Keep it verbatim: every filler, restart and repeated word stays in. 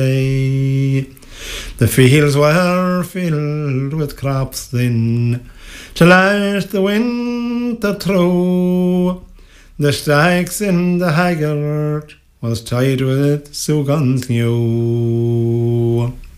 The fields were filled with crops then, to lash the winter through. The stacks in the haggard was tied with Sugan's new.